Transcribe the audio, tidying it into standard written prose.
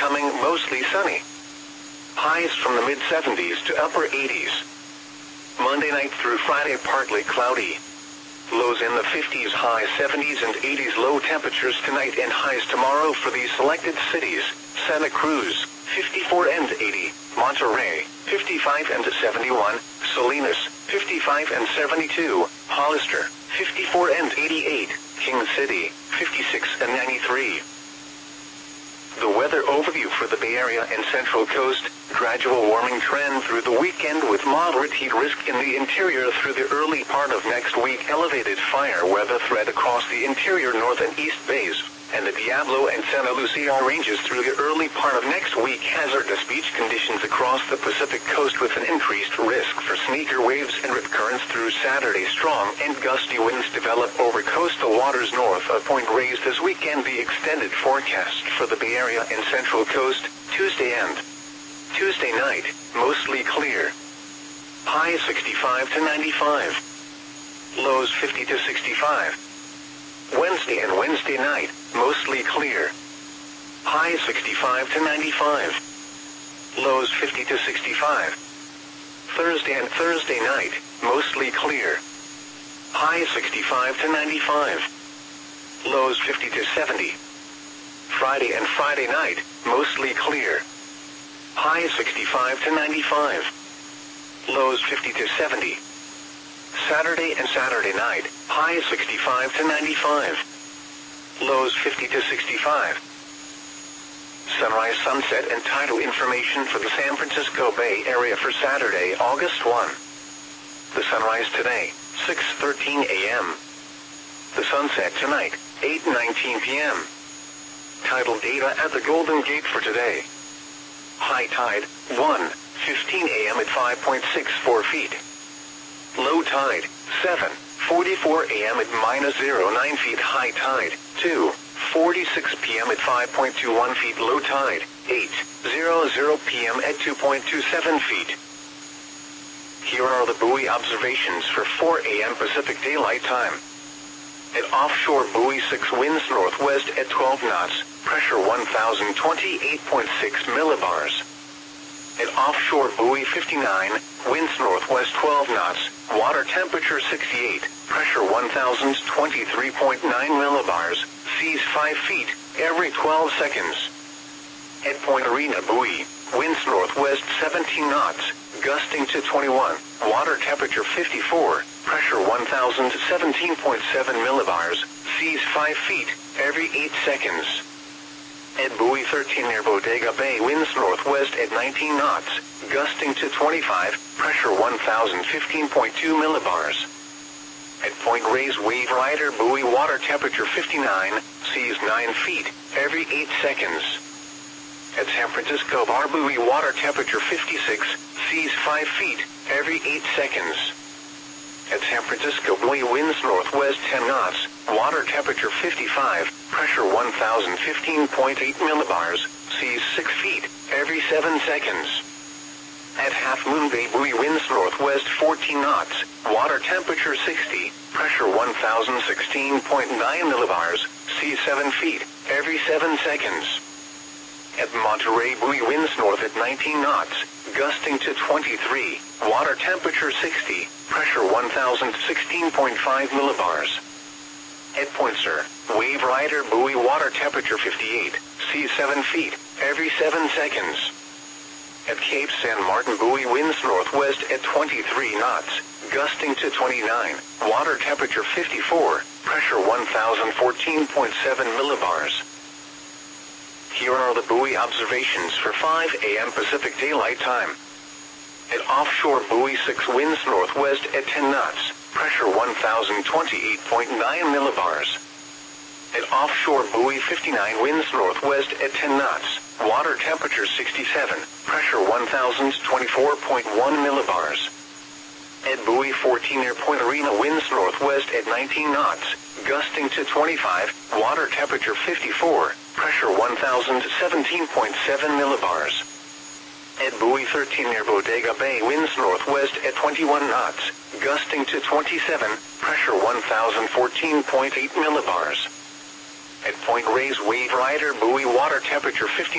becoming mostly sunny. Highs from the mid-70s to upper 80s. Monday night through Friday partly cloudy. Lows in the 50s, high 70s and 80s. Low temperatures tonight and highs tomorrow for these selected cities: Santa Cruz, 54 and 80, Monterrey, 55 and 71, Salinas, 55 and 72, Hollister, 54 and 88, King City, 56 and 93. The weather overview for the Bay Area and Central Coast: gradual warming trend through the weekend with moderate heat risk in the interior through the early part of next week. Elevated fire weather threat across the interior North and East Bays and the Diablo and Santa Lucia ranges through the early part of next week. Hazardous beach conditions across the Pacific coast with an increased risk for sneaker waves and rip currents through Saturday. Strong and gusty winds develop over coastal waters north of Point Reyes this weekend. The extended forecast for the Bay Area and Central Coast: Tuesday and Tuesday night, mostly clear. Highs 65 to 95. Lows 50 to 65. Wednesday and Wednesday night, mostly clear. Highs 65 to 95. Lows 50 to 65. Thursday and Thursday night, mostly clear. Highs 65 to 95. Lows 50 to 70. Friday and Friday night, mostly clear. Highs 65 to 95. Lows 50 to 70. Saturday and Saturday night, highs 65 to 95. Lows 50 to 65. Sunrise, sunset, and tidal information for the San Francisco Bay Area for Saturday, August 1. The sunrise today, 6:13 a.m. The sunset tonight, 8:19 p.m. Tidal data at the Golden Gate for today. High tide, 1:15 a.m. at 5.64 feet. Low tide, 7:44 a.m. at -0.9 feet. High tide, 2:46 p.m. at 5.21 feet. Low tide, 8:00 p.m. at 2.27 feet. Here are the buoy observations for 4 a.m. Pacific Daylight Time. At offshore buoy 6, winds northwest at 12 knots, pressure 1,028.6 millibars. At offshore buoy 59, winds northwest 12 knots, water temperature 68, pressure 1,023.9 millibars, seas 5 feet, every 12 seconds. At Point Arena buoy, winds northwest 17 knots, gusting to 21, water temperature 54, pressure 1,017.7 millibars, seas 5 feet, every 8 seconds. At buoy 13 near Bodega Bay, winds northwest at 19 knots, gusting to 25, pressure 1,015.2 millibars. At Point Reyes Wave Rider buoy, water temperature 59, seas 9 feet, every 8 seconds. At San Francisco Bar buoy, water temperature 56, seas 5 feet, every 8 seconds. At San Francisco buoy, winds northwest 10 knots, water temperature 55, pressure 1,015.8 millibars, seas 6 feet, every 7 seconds. At Half Moon Bay buoy, winds northwest 14 knots, water temperature 60, pressure 1,016.9 millibars, seas 7 feet, every 7 seconds. At Monterey buoy, winds north at 19 knots, gusting to 23, water temperature 60, pressure 1,016.5 millibars. At Point Sur, Wave Rider buoy, water temperature 58, seas 7 feet, every 7 seconds. At Cape San Martin buoy, winds northwest at 23 knots, gusting to 29, water temperature 54, pressure 1,014.7 millibars. Here are the buoy observations for 5 a.m. Pacific Daylight Time. At offshore buoy 6, winds northwest at 10 knots, pressure 1,028.9 millibars. At offshore buoy 59, winds northwest at 10 knots, water temperature 67, pressure 1,024.1 millibars. At buoy 14 near Point Arena, winds northwest at 19 knots, gusting to 25, water temperature 54, pressure 1,017.7 millibars. At buoy 13 near Bodega Bay, winds northwest at 21 knots, gusting to 27, pressure 1,014.8 millibars. At Point Reyes Wave Rider buoy, water temperature 50